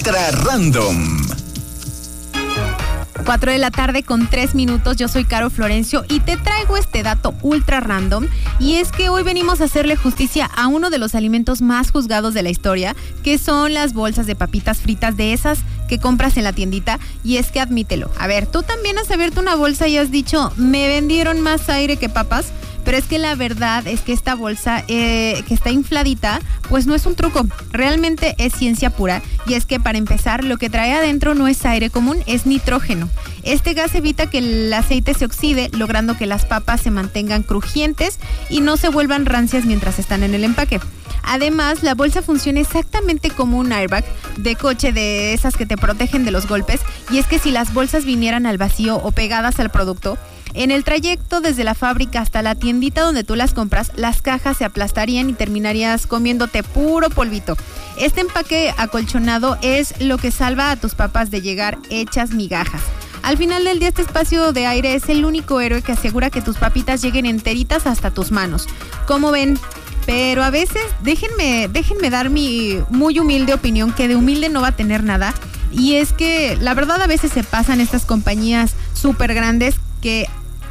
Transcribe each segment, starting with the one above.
Ultra Random. 4 de la tarde con 3 minutos, yo soy Caro Florencio y te traigo este dato ultra random, y es que hoy venimos a hacerle justicia a uno de los alimentos más juzgados de la historia, que son las bolsas de papitas fritas, de esas que compras en la tiendita. Y es que admítelo, a ver, tú también has abierto una bolsa y has dicho, me vendieron más aire que papas. Pero es que la verdad es que esta bolsa que está infladita, pues no es un truco, realmente es ciencia pura. Y es que para empezar, lo que trae adentro no es aire común, es nitrógeno. Este gas evita que el aceite se oxide, logrando que las papas se mantengan crujientes y no se vuelvan rancias mientras están en el empaque. Además, la bolsa funciona exactamente como un airbag de coche, de esas que te protegen de los golpes. Y es que si las bolsas vinieran al vacío o pegadas al producto, en el trayecto desde la fábrica hasta la tiendita donde tú las compras, las cajas se aplastarían y terminarías comiéndote puro polvito. Este empaque acolchonado es lo que salva a tus papas de llegar hechas migajas. Al final del día, este espacio de aire es el único héroe que asegura que tus papitas lleguen enteritas hasta tus manos. ¿Cómo ven? Pero a veces, déjenme dar mi muy humilde opinión, que de humilde no va a tener nada. Y es que la verdad a veces se pasan estas compañías súper grandes que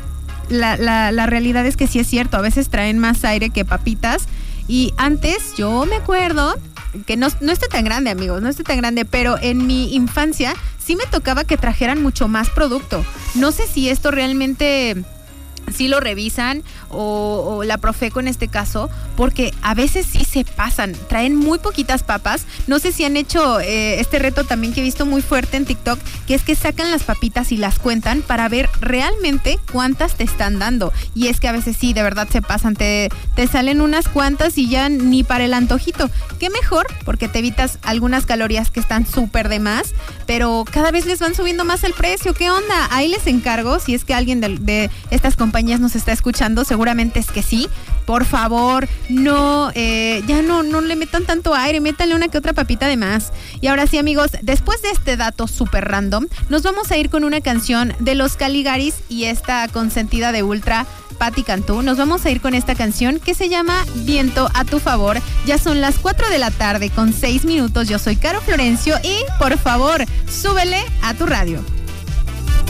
la realidad es que sí es cierto, a veces traen más aire que papitas. Y antes yo me acuerdo que no estoy tan grande, amigos, no estoy tan grande, pero en mi infancia sí me tocaba que trajeran mucho más producto. No sé si esto realmente sí lo revisan o la Profeco en este caso, porque a veces sí se pasan, traen muy poquitas papas. No sé si han hecho este reto también que he visto muy fuerte en TikTok, que es que sacan las papitas y las cuentan para ver realmente cuántas te están dando. Y es que a veces sí, de verdad se pasan, te salen unas cuantas y ya ni para el antojito. Qué mejor, porque te evitas algunas calorías que están súper de más, pero cada vez les van subiendo más el precio. ¿Qué onda? Ahí les encargo, si es que alguien de estas compañías nos está escuchando, seguramente es que sí. Por favor, no le metan tanto aire, métanle una que otra papita de más. Y ahora sí, amigos, después de este dato súper random, nos vamos a ir con una canción de los Caligaris y esta consentida de Ultra, Patti Cantú. Nos vamos a ir con esta canción que se llama Viento a tu favor. Ya son las 4 de la tarde con 6 minutos. Yo soy Caro Florencio y, por favor, súbele a tu radio.